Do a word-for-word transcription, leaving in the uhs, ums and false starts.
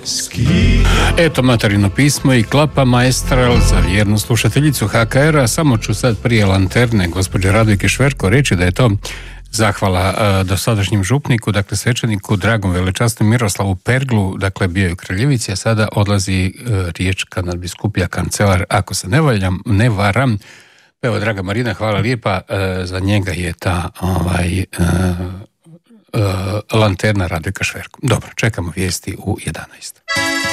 Eto materino pismo i klapa maestral za vjernu slušateljicu ha ka era. Samo ću sad prije lanterne gospođe Radojke Šverko reći da je to zahvala uh, dosadašnjem župniku, dakle svećeniku dragom velečasnom Miroslavu Perglu, dakle bio je u Kraljevici, a sada odlazi uh, riječka nadbiskupija kancelar, ako se ne, valjam, ne varam. Evo, draga Marina, hvala lijepa, uh, za njega je ta ovaj, uh, uh, lanterna Radojka Šverko. Dobro, čekamo vijesti u jedanaest.